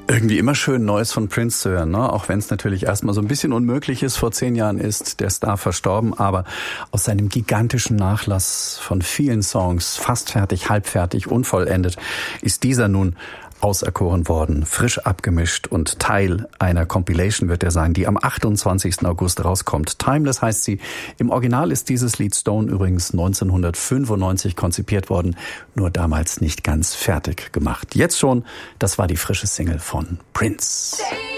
Irgendwie immer schön Neues von Prince zu hören, ne? Auch wenn es natürlich erstmal so ein bisschen unmöglich ist. Vor 10 Jahren ist der Star verstorben, aber aus seinem gigantischen Nachlass von vielen Songs, fast fertig, halbfertig, unvollendet, ist dieser nun auserkoren worden, frisch abgemischt und Teil einer Compilation wird er sein, die am 28. August rauskommt. Timeless heißt sie. Im Original ist dieses Lied Stone übrigens 1995 konzipiert worden, nur damals nicht ganz fertig gemacht. Jetzt schon, das war die frische Single von Prince.